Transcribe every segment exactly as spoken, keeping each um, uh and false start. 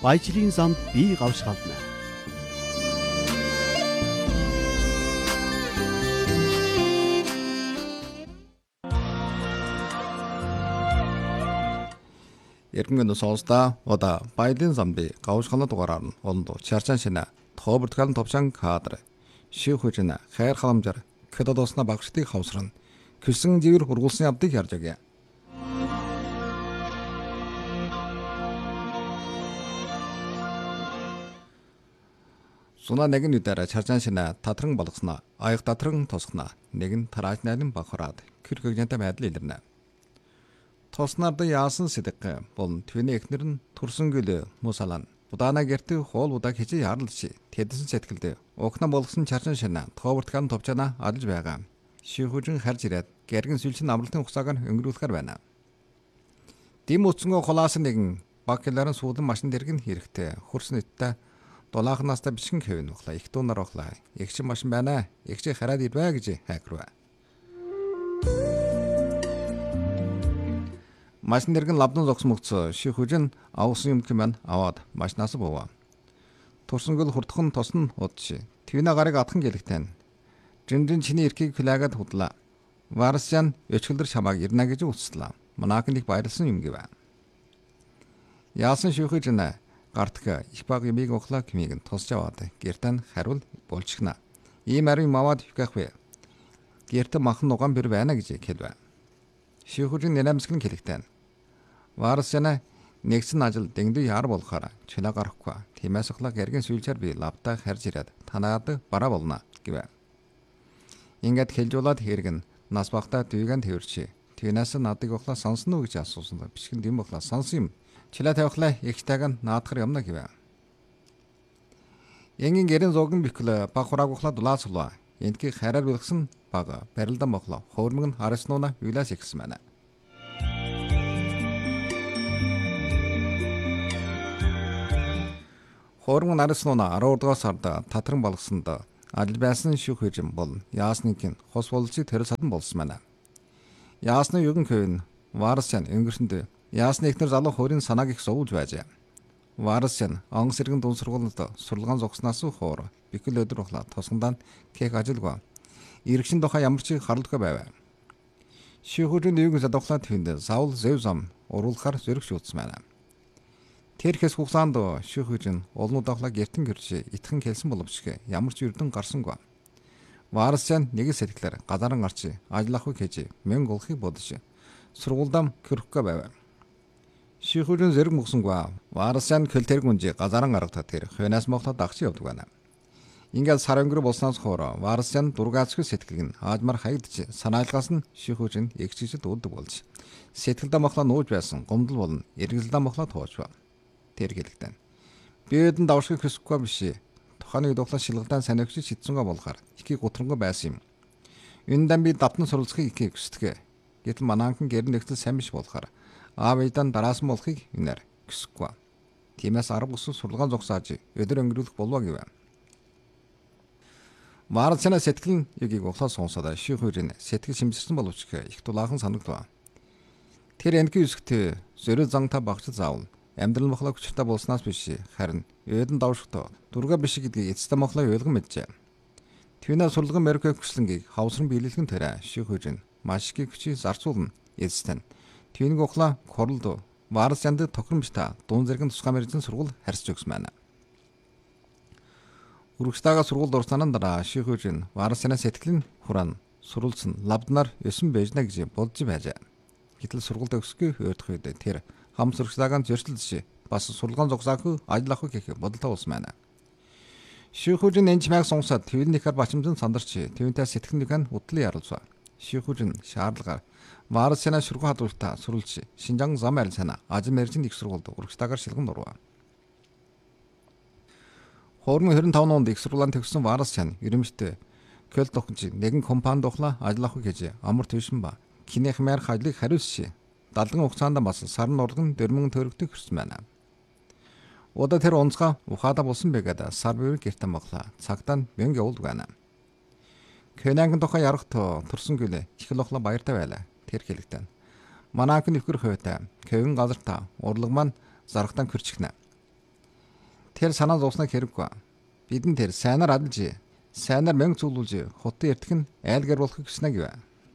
Баяжлын замд бие гавшгална. Эргэнгийн сонсдоо одоо баялын замби гавшгална дугаараар нь олондоо чарчан шинэ тообөртгөн товчан кадр шүүхүжнэ хайр халамжаар кодосна багштыг хавсран küсэн живэр хургуулсан явдыг харж байгаа. Суна нэгэн үдээр чарчан шинэ татран болгосноо аяг татран тосгоно нэг нь тарааж найдан бахараад кирхэгнэнтэй байдал илэрнэ. Тоснард яасан сэдэг бол түүний эхнэр нь төрсөнгөл мусалан удаана гэртээ хоол удааг хижээ яарлж тэдсэн сэтгэлдээ окна болгосон чарчан шинэ тообортган товчана адилж байгаа. Шүүхүжин харж ирээд гэргэн сүлжин амралтын хугацааг нь өнгөрүүлэхээр байна. Дэм утсангөө холоос нэгэн бакеларын суулан машин дэргэн хэрэгтэй хөрс нэттэй дулаахнаас та бичгэн хэвэн ухлаа их дуунаар ухлаа эгч машин байна эгч хараад ирвэ гэж хайграв. Машин дэргэн лавдан зогсон мөгцөө шүүхүжин авсан юм гэмэн аваад машинаас бовоо. Турсангөл хурдхан тосн удши твинэ гарыг адхан гэлэгтэн Жинжин чиний эрхийг хүлээгээд худлаа. Варсян өчгөлдөр чамааг ирнэ гэж үслээ. Манайхан их баярлсан юм гэвэ. Яасан шүүхэж нэ гартка их баг юмыг ухлаа кмиг нь тусч аваад гэртэн хариул болчихна. Ийм ари маваад хвэх вэ. Гэртэ махан нуган бэр байна гэж хэлвэ. Шүүхэж нэлэмсгэн хэлэгтэн. Варсяна нэгсэн ажил дэнгдүү яар болохоор чөлөө гарахгүй. Тиймээс ухлаа гэргийн сүлжээр би лавтаа харж ирээд танаад бараа болно гэвэ. Ингээд хэлжуулаад хэрэгэн нас багтаа дүйгэн тэрчи. Түүнээс надыг ухлаа сонсно уу гэж асуусан. Бичгэн дэм ухлаа сонсон юм. Чилээ тавихлаа ихтэйг нь наадахар юмна гэвэ. Янгийн гэрэн зогн биклэ баг хурааг ухлаа дулаасулаа. Эндхий хараар бэлгсэн баг барилдан моглоо. Хөөрмөг нь хараснууна юулаас ихсэн байна. Хөөрмөг нь хараснууна араа дугаар сард татран болгосонд адил байсан шүүхэж бол яасныг хос болцыг тэр садан болсон байна. Яасны югэн хөвн Варсян өнгөрсөнд яасны ихнэр залуу хөрийн санааг их суулж байжээ. Варсян он сэргэн дун сургуульд сурлагаан зогснаас хоор бикэл өдөр ухлаа тосгондоо кек ажилгаа. Иргшин дохоо ямар ч харалгүй байв. Шүүхөжийн югэн задухлаа тэнд саул зэв зам уруулахаар зэрэг шүүцсэн байна. Тэр хэс хугацаанд шүүхөжин олнууд ахлаа гертэн гэрч итхэн хэлсэн боловч ямар ч үрдэн гарсангүй. Варсян нэг сэтгэлээр газаран гарч ажиллахгүй гэж мэн голхыг бодож сургуульдам кэрхгүй байв. Шүүхөжин зэрэг мөсөнгөө. Варсян көлтэр гүнжи газаран гаргатаа тэр хөнөөс моглоо дагч явдаг байна. Ингээд сар өнгөр болсноос хойш Варсян дургаацгүй сэтгэл нь аажмар хаягдж санаалгаас нь шүүхөжин эгчижид уулдаг болж сэтгэлдээ моглоо нууж байсан гомдол болон эргэлдээ моглоо тоочв. Тэр гэлэгтэн. Биэдэн давшиг хөсөхгүй биш. Тухайныг дуглаа шилгэлдэн санагч шидсэнгээ болохоор ихийг гутрангүй байсан юм. Юундан би давтан суралцахыг ихийг хүсдэг. Гэтэл манайхан гэрн нэгтэл сайн биш болохоор аав эдэн дараас нь болохыг юунаар хүсэхгүй. Тиймээс арга ус сурлагаан зогсоож өдөр өнгөрүүлэх болов гэв. Варсяна сэтгэл нь югийг углаа сонсоод шүүхүүрийн сэтгэл шимжирсэн боловч их дулаахан санагдав. Тэр энгийн үсгтээ зөрөө зангата багч заавал амьдрал мохлог хүчтэй болсноос биш харин өөдөн давшигтоо дурга биш гэдгийг эцэстээ мохлоо ойлгон мэджээ. Түүнээ сурлаган Америкийн хүслэнгийг хавсран биелэлгэн төрөө шүүхүүж маш их хүчийг зарцуулна эцэстэн. Түүнийг ухлаа королд Варсянд тохиром биш та дуун зэрэг тусгай мэрэгжлийн сургууль харьцаж өгсөн байна. Үргэстаага сургуульд орсоноо дараа шүүхүүж Варсяна сэтгэлийн хураан сурулсан лавднаар өсөн бэжнэ гэж бодж байжээ. Гэтэл сургуульд өсгөө өдөх үед тэр хам сургалтаагаан зөрчилдөж бас сурлагаан зогсоогүй ажил авах гэх бодолтой болсон байна. Шүүхүүжин энэ чимээг сонсоод твэнийхэр бачимсан сандарч твэнтэй сэтгэлнийхэн удлын яруулсан. Шүүхүүжин шаардлагаар Варсяна шүргүү хадвартаа сурулж Шинжаан зам арил санаа ажил мэргэжлийн их сургуульд урагштаагаар шилгэн дурваа. Хоормын хорин таван онд их сургуулийн төгссөн Варсян ерөнхийдөө Кёлд тогтж нэгэн компанид ухлаа ажил авах гэж амар төвшин ба кинех мэр хажлыг хариулж далган хугацаанд бас сарн урлагн дөрмөн төгрөгтөг хүрсэн байна. Удаа тэр онцгой ухаада болсон байгаад сар бие гэртэн моглоо. Цагтаа мянга явуулдаг байна. Кэнангийн тухай ярахт турсан гэлээ их л ухлаа баяртай байлаа. Тэр хэлэгтэн. Манайх нөхөр хойтой. Кевин газартаа урлаг маань зарагтан хөрчихнэ. Тэр санаа зовсноо хэрэггүй. Бидэн тэр сайнаар адилж, сайнаар мянга зүйлүүлж, хотын эртхэн айлгаар болохыг хүснэ гэв.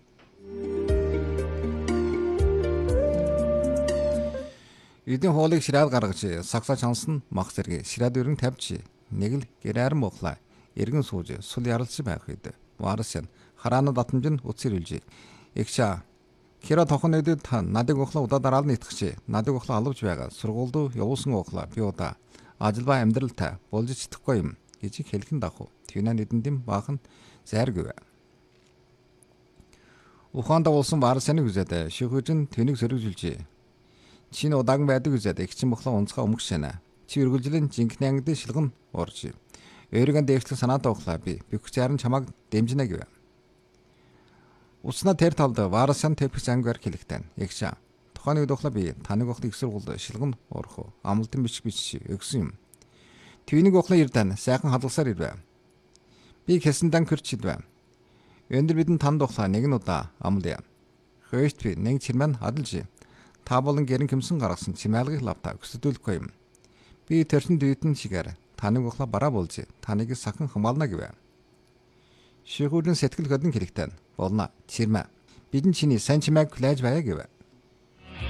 Эдийн хуулийг шираад гаргаж, сагсаа чансан мах зэрэг шираад өргөн тавьж, нэг л гэрээр мохлаа. Эргэн сууж, сул яралж байх үед варс нь хараана татамж нь үцэрүүлж. Эгчаа Кира тохон нэдэд та надыг охлоо удаа дараал нийтгэж, надыг охлоо алавж байгаа. Сургуульд явуулсан охлоо би удаа ажил ба амьдралтай болж чадахгүй юм гэж хэлхэн дагуу. Төвнэ нэдэн дэм баахан зайргэв. Ухаанд уулсан варс нь үзээд шихүүжин тэнийг сөрөглөж. Чин удаан байдаг үзээд эгчин бохлоо унцгаа өмгшэнэ. Чи үргэлжлэн жинхэнэ ангид шилгэн орж. Өөригөө дээвчлэх санаатай охлоо би. Би хүчээр нь чамайг дэмжинэ гэв. Уснаа тэр талд варсан тэпс ангаар хэлэхтэн. Ягшаа. Тухайн үед охлоо би таныг охлыг их сургуульд шилгэн орох. Амлалтын бичиг бичиж өгсөн юм. Төвнийг охлоо ирдэн сайхан хадгалсаар ирвэ. Би хэсэндан хөрч идвэ. Өндөр бидэн танд охлоо нэг нь удаа амлая. Хөөст би нэг чирмэн адалж. Та болон гэрэн хэмсэн гаргасан чимээлгыг лавта өсөдүүлэхгүй юм. Би төрсөн дүйтэн шигээр таныг охлоо бараа болж таныг сахан хамгаална гэв. Шихүүрийн сэтгэл хөдлөн хэрэгтэн болно. Чирмэ. Бидэн чиний сайн чимээг хүлээж байя гэв.